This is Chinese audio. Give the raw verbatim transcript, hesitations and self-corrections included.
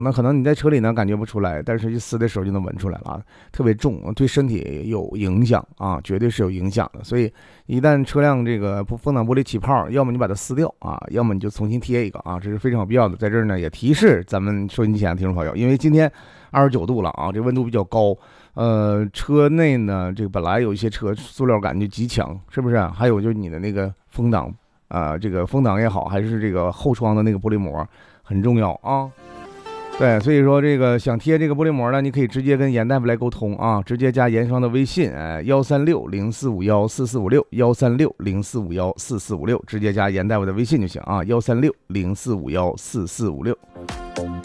那可能你在车里呢感觉不出来，但是一撕的时候就能闻出来了啊，特别重，对身体有影响啊，绝对是有影响的。所以一旦车辆这个风挡玻璃起泡，要么你把它撕掉啊，要么你就重新贴一个啊，这是非常有必要的。在这儿呢也提示咱们收音机前的听众朋友，因为今天二十九度了啊，这温度比较高，呃，车内呢这个本来有一些车塑料感就极强，是不是？还有就是你的那个风挡啊、呃，这个风挡也好，还是这个后窗的那个玻璃膜很重要啊。对，所以说这个想贴这个玻璃膜呢，你可以直接跟严大夫来沟通啊，直接加严双的微信，哎，幺三六零四五幺四四五六，幺三六零四五幺四四五六，直接加严大夫的微信就行啊，幺三六零四五幺四四五六。